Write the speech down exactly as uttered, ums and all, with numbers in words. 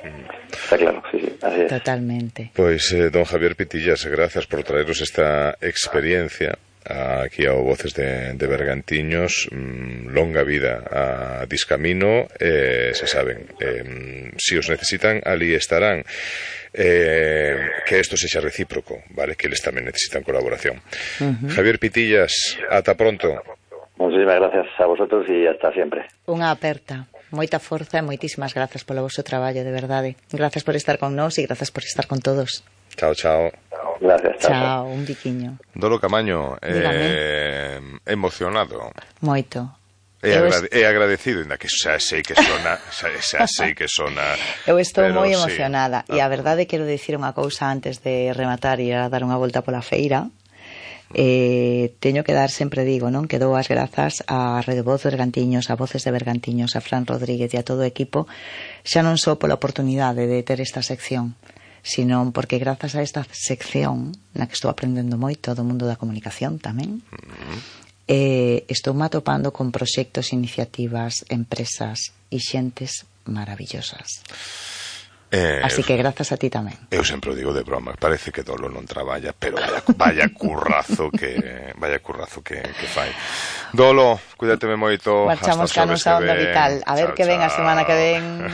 Está claro, sí, sí, así es. Totalmente. Pois, eh, don Javier Pitillas, grazas por traeros esta experiencia aquí ao Voces de, de Bergantiños. mm, longa vida a Discamino, eh, se saben, eh, si os necesitan, ali estarán. Eh, que esto sexa recíproco, vale, que eles tamén necesitan colaboración. uh-huh. Javier Pitillas, ata pronto. Muchísimas gracias a vosotros e hasta sempre. Unha aperta, moita forza e moitísimas grazas polo vosso traballo, de verdade. Grazas por estar con nós e grazas por estar con todos. Chao, chao. Gracias, chao. Chao, un biquiño. Dolo Camaño, eh, emocionado. Moito. E, agrade, e agradecido, ainda que xa sei que sona, xa, xa sei que sona. Eu estou moi sí. emocionada. E a verdade, quero dicir unha cousa antes de rematar e a dar unha volta pola feira. Eh, teño que dar, sempre digo, non, que dou as grazas a Rede Voz Bergantiños, a Voces de Bergantiños, a Fran Rodríguez e a todo o equipo, xa non só pola oportunidade de ter esta sección, sino porque grazas a esta sección na que estou aprendendo moito do mundo da comunicación tamén, uh-huh. eh, estou me atopando con proxectos, iniciativas, empresas e xentes maravillosas. Eh, Así que grazas a ti tamén. Eu sempre o digo de broma, parece que Dolo non traballa, pero vaya, vaya currazo que vaya currazo que, que fai. Dolo, cuídateme moito. Marchamos ca nosa onda vital. A ver que ven a semana que ven.